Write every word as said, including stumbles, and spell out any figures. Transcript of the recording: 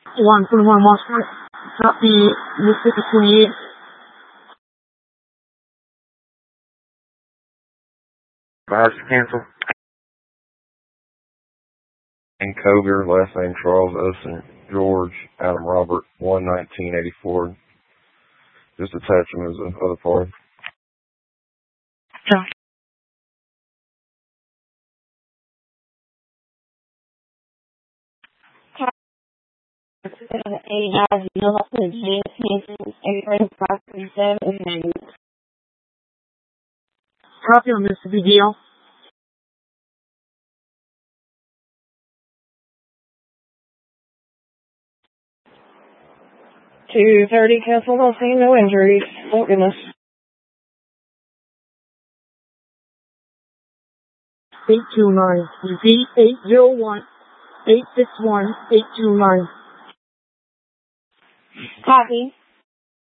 one twenty-one Mustard. Copy Mississippi twenty-eight. Advise to cancel. And Coger, last name Charles Ocean, George, Adam Robert, one nineteen eighty-four. Just attach him as the other party. Yeah. eighty-nine, no up to G S P, five thirty-seven, copy on Mississippi deal. two thirty, cancel, don't see no injuries. Thank goodness. eight two nine. Repeat, eight zero one, eight six one, eight two nine. Copy.